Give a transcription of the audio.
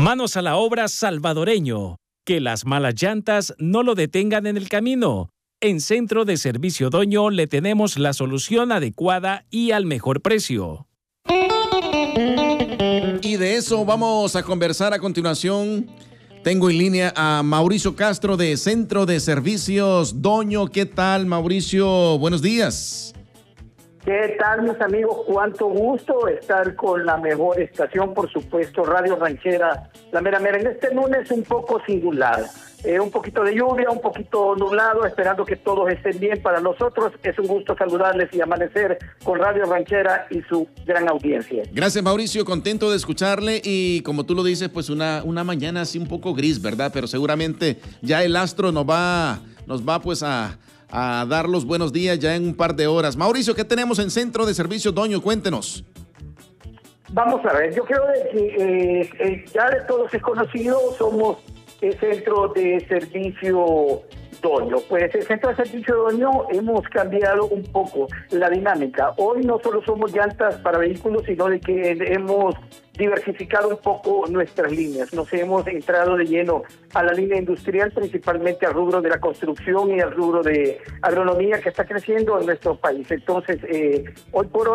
Manos a la obra, salvadoreño. Que las malas llantas no lo detengan en el camino. En Centro de Servicio Doño le tenemos la solución adecuada y al mejor precio. Y de eso vamos a conversar a continuación. Tengo en línea a Mauricio Castro de Centro de Servicios Doño. ¿Qué tal, Mauricio? Buenos días. ¿Qué tal, mis amigos? Cuánto gusto estar con la mejor estación, por supuesto, Radio Ranchera, La Mera Mera, en este lunes un poco singular. Un poquito de lluvia, un poquito nublado, esperando que todos estén bien. Para nosotros es un gusto saludarles y amanecer con Radio Ranchera y su gran audiencia. Gracias, Mauricio, contento de escucharle y como tú lo dices, pues una mañana así un poco gris, ¿verdad? Pero seguramente ya el astro nos va pues a dar los buenos días ya en un par de horas. Mauricio, ¿qué tenemos en Centro de Servicios Doño? Cuéntenos. Vamos a ver, yo creo que ya de todos es conocido, somos el Centro de Servicio Doño. Pues el Centro de Servicio Doño hemos cambiado un poco la dinámica. Hoy no solo somos llantas para vehículos, sino de que hemos diversificado un poco nuestras líneas. Nos hemos entrado de lleno a la línea industrial, principalmente al rubro de la construcción y al rubro de agronomía que está creciendo en nuestro país. Entonces, hoy por hoy